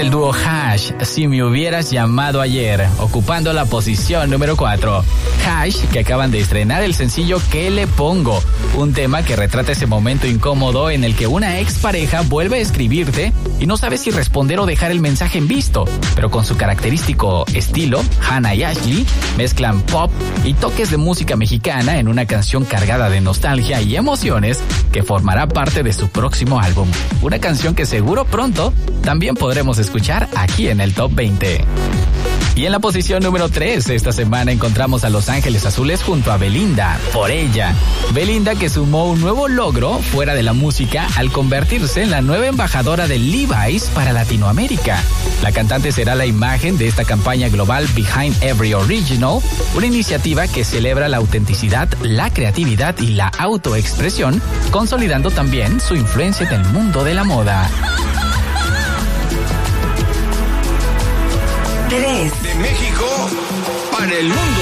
el dúo Hash, Si me hubieras llamado ayer, ocupando la posición número 4. Hash, que acaban de estrenar el sencillo ¿Qué le pongo? Un tema que retrata ese momento incómodo en el que una expareja vuelve a escribirte y no sabe si responder o dejar el mensaje en visto, pero con su característico estilo, Hannah y Ashley mezclan pop y toques de música mexicana en una canción cargada de nostalgia y emociones que formará parte de su próximo álbum. Una canción que seguro pronto también podremos escuchar aquí en el Top 20. Y en la posición número 3, esta semana encontramos a Los Ángeles Azules junto a Belinda, Por ella. Belinda, que sumó un nuevo logro fuera de la música al convertirse en la nueva embajadora de Levi's para Latinoamérica. La cantante será la imagen de esta campaña global Behind Every Original, una iniciativa que celebra la autenticidad, la creatividad y la autoexpresión, consolidando también su influencia en el mundo de la moda. 3. De México para el mundo.